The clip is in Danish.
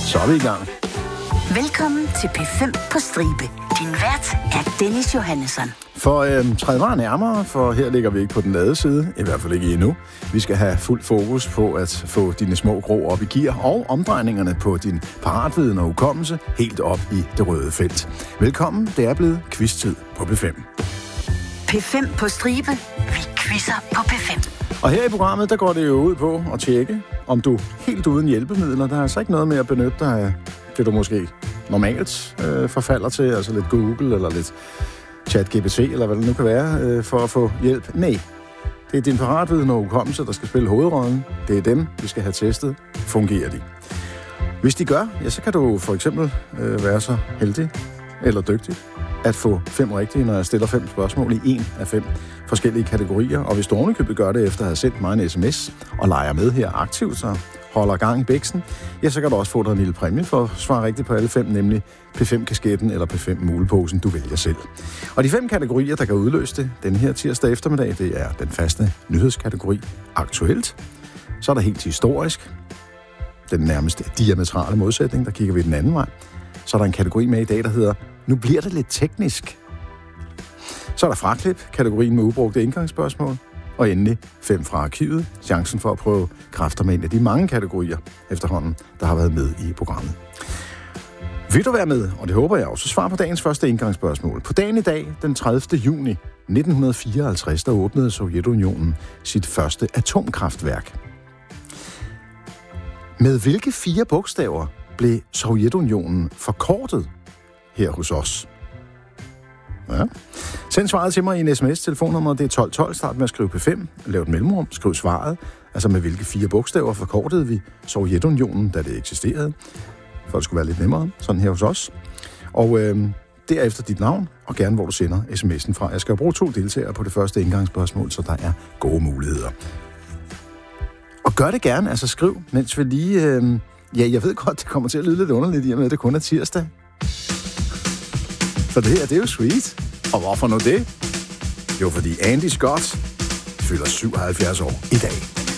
Så er vi i gang. Velkommen til P5 på stribe. Din vært er Dennis Johannesson. Træd bare nærmere, for her ligger vi ikke på den lade side, i hvert fald ikke endnu. Vi skal have fuld fokus på at få dine små grå op i gear, og omdrejningerne på din paratviden og hukommelse helt op i det røde felt. Velkommen, det er blevet quiz-tid på P5. P5 på stribe. Vi quizzer på P5. Og her i programmet, der går det jo ud på at tjekke, om du helt uden hjælpemidler, der er altså ikke noget med at benytte dig af det, du måske normalt forfalder til, altså lidt Google eller lidt ChatGPT, eller hvad det nu kan være, for at få hjælp. Nej, det er din paratviden og hukommelse, der skal spille hovedrollen. Det er dem, vi skal have testet. Fungerer de? Hvis de gør, ja, så kan du for eksempel være så heldig eller dygtig at få 5 rigtige, når jeg stiller 5 spørgsmål i en af 5 forskellige kategorier. Og hvis du ovenikøbet gør det efter at have sendt mig en sms og leger med her aktivt, så holder gang i bæksen, ja, så kan du også få dig en lille præmie for at svare rigtigt på alle 5, nemlig P5-kasketten eller P5-muleposen, du vælger selv. Og de 5 kategorier, der kan udløse det den her tirsdag eftermiddag, det er den faste nyhedskategori aktuelt. Så er der helt historisk, den nærmeste diametrale modsætning, der kigger vi den anden vej. Så er der en kategori med i dag, der hedder nu bliver det lidt teknisk. Så er der fraklip, kategorien med ubrugte indgangsspørgsmål. Og endelig 5 fra arkivet, chancen for at prøve kræfter med en af de mange kategorier efterhånden, der har været med i programmet. Vil du være med, og det håber jeg også, så svar på dagens første indgangsspørgsmål. På dagen i dag, den 30. juni 1954, der åbnede Sovjetunionen sit første atomkraftværk. Med hvilke 4 bogstaver blev Sovjetunionen forkortet her hos os? Ja. Send svaret til mig i en sms. Telefonnummeret det er 1212. Start med at skrive P5. Lav et mellemrum. Skriv svaret. Altså med hvilke 4 bogstaver forkortede vi Sovjetunionen, da det eksisterede. For det skulle være lidt nemmere. Sådan her hos os. Og derefter dit navn, og gerne hvor du sender sms'en fra. Jeg skal bruge 2 deltagere på det første indgangsspørgsmål, så der er gode muligheder. Og gør det gerne. Altså skriv, mens vi lige... jeg ved godt, det kommer til at lyde lidt underligt i og med, at det kun er tirsdag. For det her, det er jo sweet. Og hvorfor nu det? Jo, fordi Andy Scott fylder 77 år i dag.